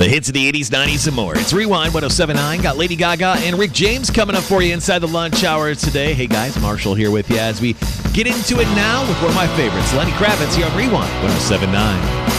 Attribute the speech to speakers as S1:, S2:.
S1: The hits of the 80s, 90s, and more. It's Rewind 107.9. Got Lady Gaga and Rick James coming up for you inside the lunch hour today. Hey, guys, Marshall here with you as we get into it now with one of my favorites, Lenny Kravitz, here on Rewind 107.9.